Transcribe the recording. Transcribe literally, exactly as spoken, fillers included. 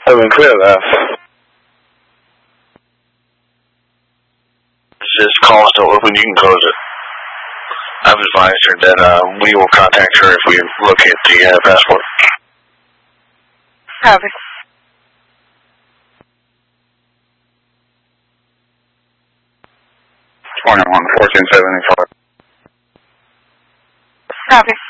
seven clear left. Just call us when you can close it. I've advised her that uh, we will contact her if we locate the uh, passport. Copy. twenty-one, fourteen seventy-five. Copy.